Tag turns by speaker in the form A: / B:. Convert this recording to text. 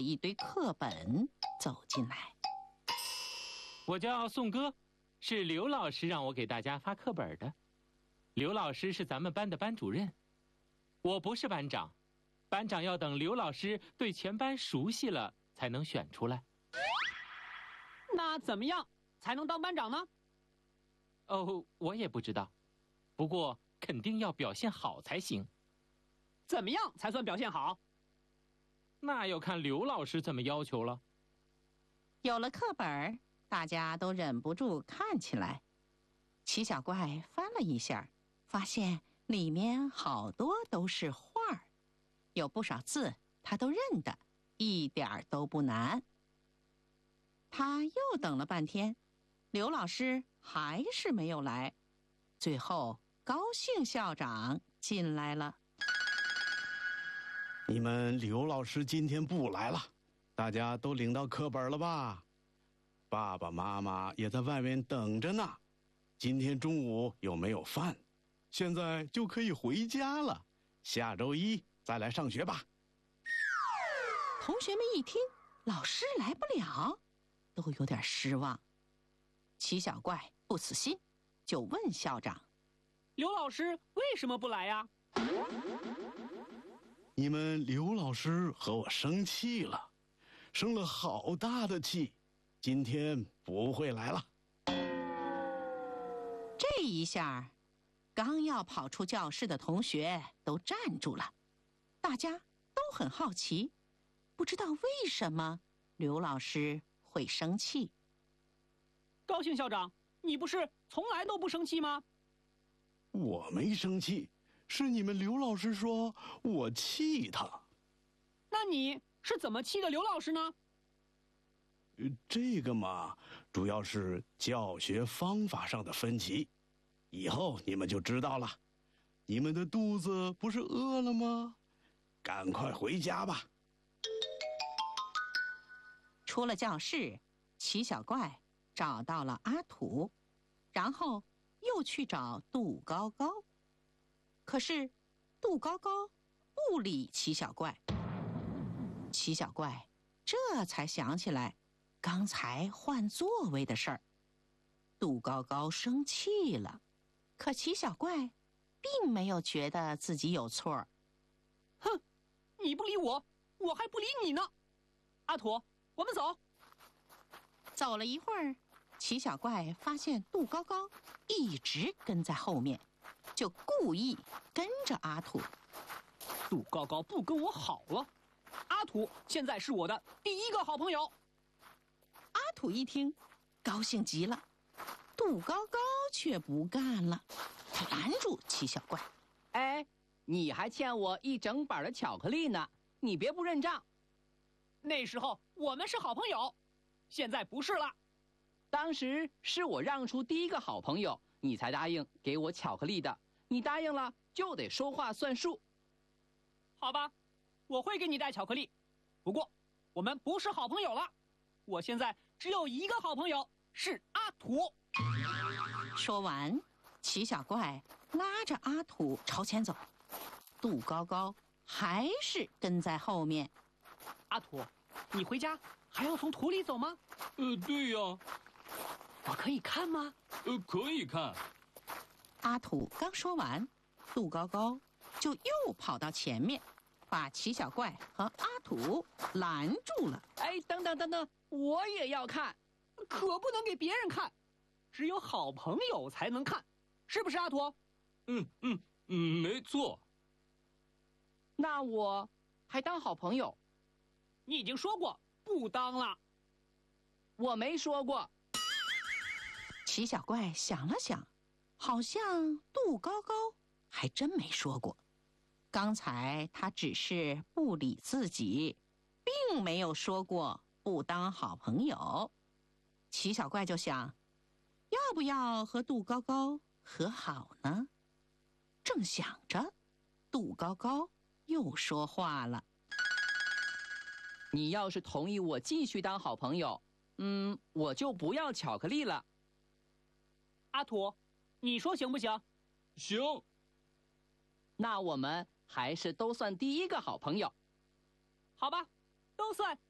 A: 着一堆课本走进来。
B: 我叫宋哥，是刘老师让我给大家发课本的。刘老师是咱们班的班主任，我不是班长，班长要等刘老师对全班熟悉了才能选出来。
C: 那怎么样才能当班长呢？
B: 哦，我也不知道，不过肯定要表现好才行。
C: 怎么样才算表现好？
B: 那要看刘老师怎么要求了。
A: 有了课本，大家都忍不住看起来。齐小怪翻了一下，发现里面好多都是画儿，有不少字他都认得，一点儿都不难。他又等了半天，刘老师还是没有来。最后，高兴校长进来了。
D: 你们刘老师今天不来了，大家都领到课本了吧？爸爸妈妈也在外面等着呢。今天中午又没有饭，现在就可以回家了。下周一再来上学吧。
A: 同学们一听老师来不了，都有点失望。齐小怪不死心，就问校长：
C: 刘老师为什么不来呀？
D: 你们刘老师和我生气了，生了好大的气，今天不会来了。
A: 这一下，刚要跑出教室的同学都站住了，大家都很好奇，不知道为什么刘老师会生气。
C: 高兴校长，你不是从来都不生气吗？
D: 我没生气，是你们刘老师说我气他。
C: 那你是怎么气的刘老师呢？
D: 这个嘛，主要是教学方法上的分歧，以后你们就知道了。你们的肚子不是饿了吗？赶快回家吧。
A: 出了教室，齐小怪找到了阿土，然后又去找杜高高。可是杜高高不理齐小怪。齐小怪这才想起来刚才换座位的事儿。杜高高生气了，可齐小怪并没有觉得自己有错。
C: 哼，你不理我，我还不理你呢。阿土，我们走。
A: 走了一会儿，齐小怪发现杜高高一直跟在后面，就故意跟着阿土。
C: 杜高高不跟我好了，阿土现在是我的第一个好朋友。
A: 阿土一听，高兴极了。杜高高却不干了，他拦住齐小怪：“
E: 哎，你还欠我一整板的巧克力呢，你别不认账。
C: 那时候我们是好朋友，现在不是了。
E: 当时是我让出第一个好朋友，你才答应给我巧克力的。你答应了就得说话算数。
C: 好吧，我会给你带巧克力，不过我们不是好朋友了。我现在只有一个好朋友，是阿土。”
A: 说完，齐小怪拉着阿土朝前走，杜高高还是跟在后面。
C: 阿土，你回家还要从土里走吗？
F: 对呀。
C: 我可以看吗？
F: 可以看。
A: 阿土刚说完，杜高高就又跑到前面，把齐小怪和阿土拦住了。
E: 哎，等等等等，我也要看。
C: 可不能给别人看，只有好朋友才能看，是不是阿土？
F: 没错。
E: 那我还当好朋友？
C: 你已经说过不当了。
E: 我没说过。
A: 齐小怪想了想，好像杜高高还真没说过。刚才他只是不理自己，并没有说过不当好朋友。齐小怪就想，要不要和杜高高和好呢？正想着，杜高高又说话了：“
E: 你要是同意我继续当好朋友，我就不要巧克力了。”
C: 阿土，你说行不行？
F: 行。
E: 那我们还是都算第一个好朋友。
C: 好吧，都算